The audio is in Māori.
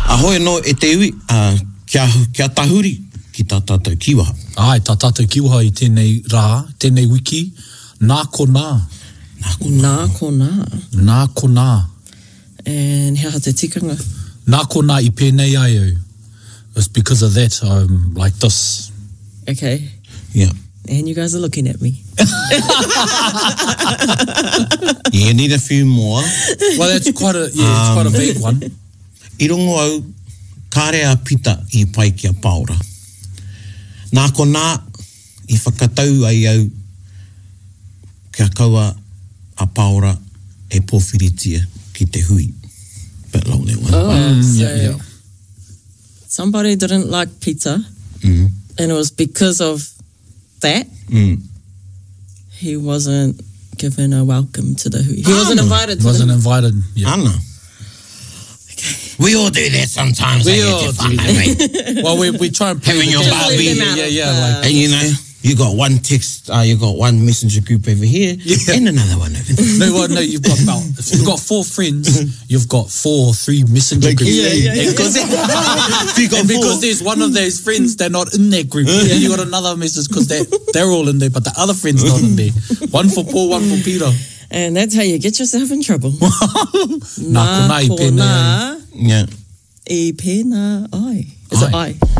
Ahoe no e te ui, kia tahuri ki tā tātou kiwaha. Ai, tā tātou kiwaha I tēnei rā, tēnei wiki, nā ko nā. Nā ko nā. Nā ko nā. And hea te tikanga? Nā ko nā I pēnei ai au. It's because of that I'm like this. Okay. Yeah. And you guys are looking at me. You need a few more. Well, that's quite a, it's quite a vague one. I rongo au, kāre a pita I pai kia paora. Nā ko nā, I whakatau ai au, kia kaua a paora e pōwhiritia ki te hui. Bit long that one. Oh, so yeah. somebody didn't like pizza, and it was because of that he wasn't given a welcome to the hui. He wasn't invited to Wasn't the invited. Yeah. Anna. We all do that sometimes. We eh, all it's do fun, that. mate. Well, we try and play Having the your game. barbie. Leave them out of Like, And you know, you got one text, you got one messenger group over here, and another one over there. No, you've got about, if you've got 4 friends, you've got 4 or 3 messenger Like, groups. yeah. And because, You got and because 4. there's one of those friends, they're not in that group. And you got another message because they're all in there, but the other friend's not in there. One for Paul, one for Peter. and that's how you get yourself in trouble. Nā ko nā I pēnei ai. Yeah. I pēnā ai. Is it Ai. ai?